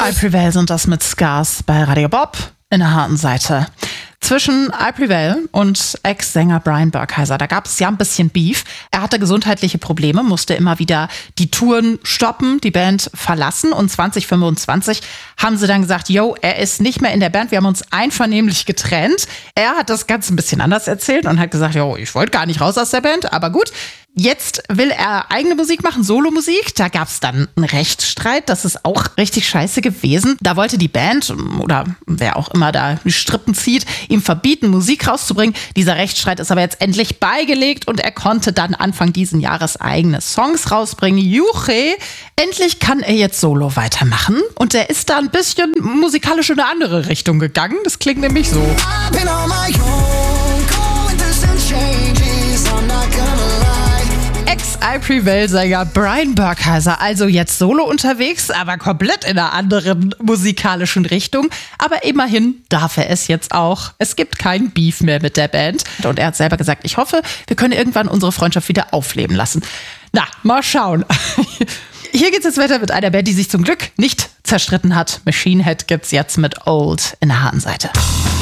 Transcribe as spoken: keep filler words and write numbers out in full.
I Prevail sind das mit Scars bei Radio Bob in der harten Seite. Zwischen I Prevail und Ex-Sänger Brian Burkheiser, da gab es ja ein bisschen Beef. Er hatte gesundheitliche Probleme, musste immer wieder die Touren stoppen, die Band verlassen. Und zwanzig fünfundzwanzig haben sie dann gesagt, yo, er ist nicht mehr in der Band, wir haben uns einvernehmlich getrennt. Er hat das Ganze ein bisschen anders erzählt und hat gesagt, yo, ich wollte gar nicht raus aus der Band, aber gut. Jetzt will er eigene Musik machen, Solomusik. Da gab es dann einen Rechtsstreit. Das ist auch richtig scheiße gewesen. Da wollte die Band oder wer auch immer da die Strippen zieht, ihm verbieten, Musik rauszubringen. Dieser Rechtsstreit ist aber jetzt endlich beigelegt und er konnte dann Anfang diesen Jahres eigene Songs rausbringen. Juche! Endlich kann er jetzt Solo weitermachen. Und er ist da ein bisschen musikalisch in eine andere Richtung gegangen. Das klingt nämlich so. Ex-I Prevail-Sänger Brian Burkheiser, also jetzt solo unterwegs, aber komplett in einer anderen musikalischen Richtung. Aber immerhin darf er es jetzt auch. Es gibt keinen Beef mehr mit der Band. Und er hat selber gesagt, ich hoffe, wir können irgendwann unsere Freundschaft wieder aufleben lassen. Na, mal schauen. Hier geht's jetzt weiter mit einer Band, die sich zum Glück nicht zerstritten hat. Machine Head gibt's jetzt mit Old in der harten Seite.